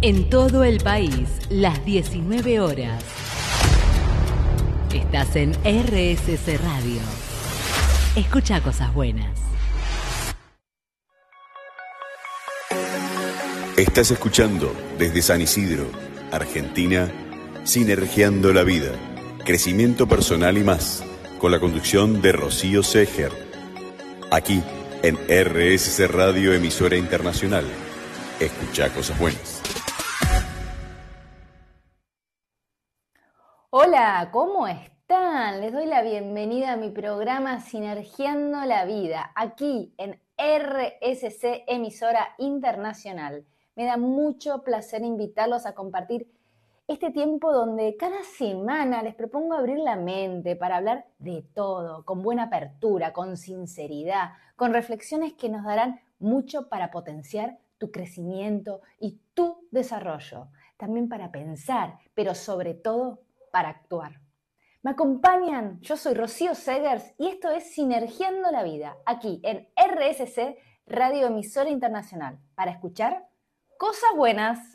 En todo el país, las 19 horas. Estás en RSC Radio. Escucha cosas buenas. Estás escuchando desde San Isidro, Argentina, Sinergiando la Vida, crecimiento personal y más, con la conducción de Rocío Seger. Aquí, en RSC Radio, emisora internacional. Escucha cosas buenas. Hola, ¿cómo están? Les doy la bienvenida a mi programa Sinergiando la Vida, aquí en RSC, emisora internacional. Me da mucho placer invitarlos a compartir este tiempo donde cada semana les propongo abrir la mente para hablar de todo, con buena apertura, con sinceridad, con reflexiones que nos darán mucho para potenciar tu crecimiento y tu desarrollo. También para pensar, pero sobre todo para actuar. ¿Me acompañan? Yo soy Rocío Segers y esto es Sinergiando la Vida, aquí en RSC, Radio Emisora Internacional, para escuchar cosas buenas.